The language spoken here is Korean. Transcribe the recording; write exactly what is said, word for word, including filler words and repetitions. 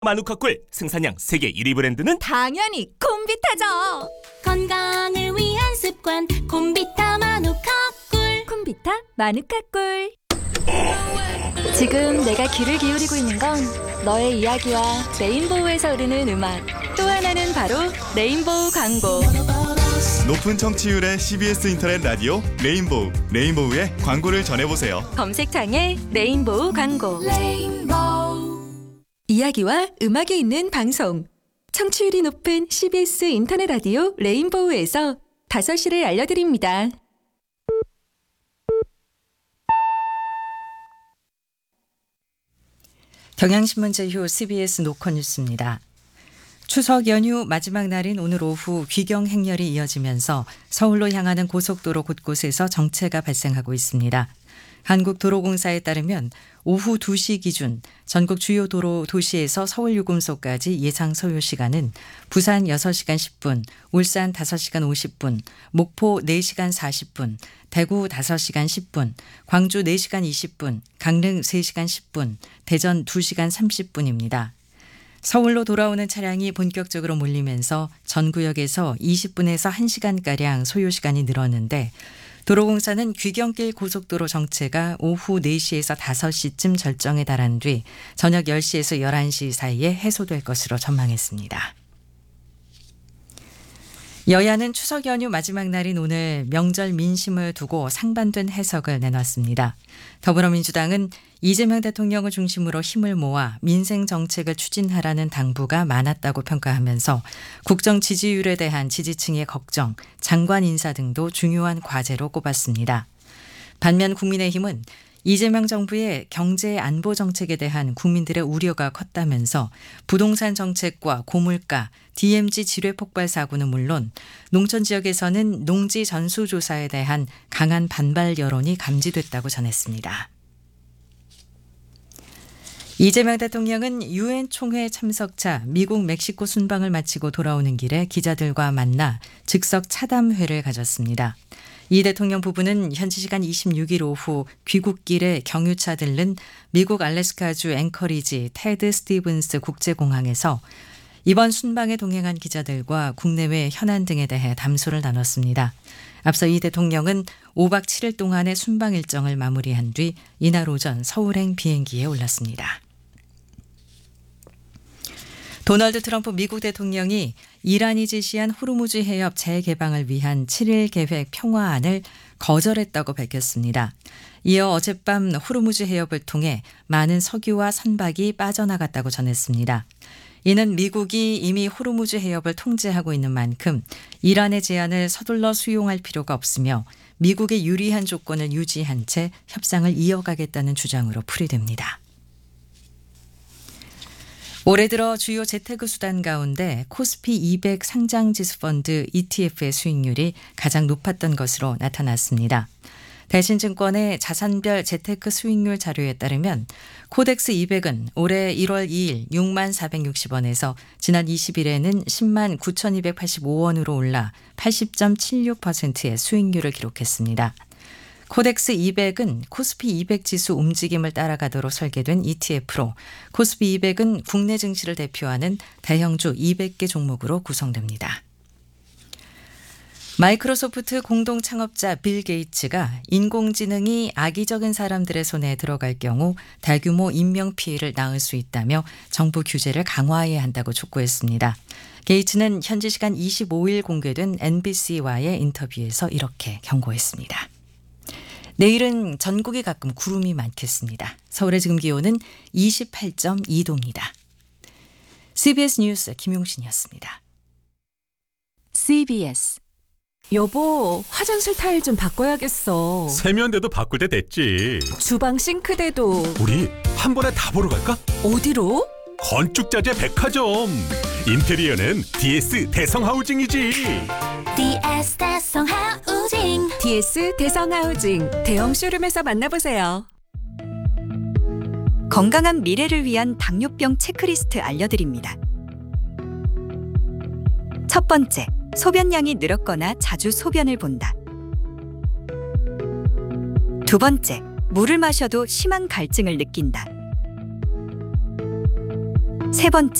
마누카꿀 생산량 세계 일 위 브랜드는 당연히 콤비타죠. 건강을 위한 습관 콤비타 마누카꿀. 콤비타 마누카꿀. 지금 내가 귀를 기울이고 있는 건 너의 이야기와 레인보우에서 흐르는 음악, 또 하나는 바로 레인보우 광고. 높은 청취율의 씨비에스 인터넷 라디오 레인보우, 레인보우의 광고를 전해보세요. 검색창에 레인보우 광고. 레인보우. 이야기와 음악이 있는 방송. 청취율이 높은 씨비에스 인터넷 라디오 레인보우에서 다섯 시를 알려드립니다. 경향신문 제휴 씨비에스 노컷뉴스입니다. 추석 연휴 마지막 날인 오늘 오후 귀경 행렬이 이어지면서 서울로 향하는 고속도로 곳곳에서 정체가 발생하고 있습니다. 한국도로공사에 따르면 오후 두 시 기준 전국 주요 도로 도시에서 서울 유금소까지 예상 소요 시간은 부산 여섯 시간 십 분, 울산 다섯 시간 오십 분, 목포 네 시간 사십 분, 대구 다섯 시간 십 분, 광주 네 시간 이십 분, 강릉 세 시간 십 분, 대전 두 시간 삼십 분입니다. 서울로 돌아오는 차량이 본격적으로 몰리면서 전 구역에서 이십 분에서 한 시간가량 소요시간이 늘었는데 도로공사는 귀경길 고속도로 정체가 오후 네 시에서 다섯 시쯤 절정에 달한 뒤 저녁 열 시에서 열한 시 사이에 해소될 것으로 전망했습니다. 여야는 추석 연휴 마지막 날인 오늘 명절 민심을 두고 상반된 해석을 내놨습니다. 더불어민주당은 이재명 대통령을 중심으로 힘을 모아 민생 정책을 추진하라는 당부가 많았다고 평가하면서 국정 지지율에 대한 지지층의 걱정, 장관 인사 등도 중요한 과제로 꼽았습니다. 반면 국민의힘은 이재명 정부의 경제 안보 정책에 대한 국민들의 우려가 컸다면서 부동산 정책과 고물가, 디엠지 지뢰 폭발 사고는 물론 농촌 지역에서는 농지 전수조사에 대한 강한 반발 여론이 감지됐다고 전했습니다. 이재명 대통령은 유엔 총회 참석차 미국 멕시코 순방을 마치고 돌아오는 길에 기자들과 만나 즉석 차담회를 가졌습니다. 이 대통령 부부는 현지 시간 이십육 일 오후 귀국길에 경유차 들른 미국 알래스카주 앵커리지 테드 스티븐스 국제공항에서 이번 순방에 동행한 기자들과 국내외 현안 등에 대해 담소를 나눴습니다. 앞서 이 대통령은 오박 칠 일 동안의 순방 일정을 마무리한 뒤 이날 오전 서울행 비행기에 올랐습니다. 도널드 트럼프 미국 대통령이 이란이 제시한 호르무즈 해협 재개방을 위한 칠 일 계획 평화안을 거절했다고 밝혔습니다. 이어 어젯밤 호르무즈 해협을 통해 많은 석유와 선박이 빠져나갔다고 전했습니다. 이는 미국이 이미 호르무즈 해협을 통제하고 있는 만큼 이란의 제안을 서둘러 수용할 필요가 없으며 미국에 유리한 조건을 유지한 채 협상을 이어가겠다는 주장으로 풀이됩니다. 올해 들어 주요 재테크 수단 가운데 코스피 이백 상장지수 펀드 이티에프의 수익률이 가장 높았던 것으로 나타났습니다. 대신증권의 자산별 재테크 수익률 자료에 따르면 코덱스 이백은 올해 일월 이일 육만 사백육십 원에서 지난 이십 일에는 십만 구천이백팔십오 원으로 올라 팔십 점 칠육 퍼센트의 수익률을 기록했습니다. 코덱스 이백은 코스피 이백 지수 움직임을 따라가도록 설계된 이티에프로 코스피 이백은 국내 증시를 대표하는 대형주 이백 개 종목으로 구성됩니다. 마이크로소프트 공동 창업자 빌 게이츠가 인공지능이 악의적인 사람들의 손에 들어갈 경우 대규모 인명피해를 낳을 수 있다며 정부 규제를 강화해야 한다고 촉구했습니다. 게이츠는 현지 시간 이십오 일 공개된 엔비씨와의 인터뷰에서 이렇게 경고했습니다. 내일은 전국이 가끔 구름이 많겠습니다. 서울의 지금 기온은 이십팔 점 이 도입니다. 씨비에스 뉴스 김용신이었습니다. 씨비에스. 여보, 화장실 타일 좀 바꿔야겠어. 세면대도 바꿀 때 됐지. 주방 싱크대도. 우리 한 번에 다 보러 갈까? 어디로? 건축자재 백화점. 인테리어는 디에스 대성하우징이지. 디에스 대성하우징. 디에스 대성하우징 대형 쇼룸에서 만나보세요. 건강한 미래를 위한 당뇨병 체크리스트 알려드립니다. 첫 번째, 소변량이 늘었거나 자주 소변을 본다. 두 번째, 물을 마셔도 심한 갈증을 느낀다. 세 번째,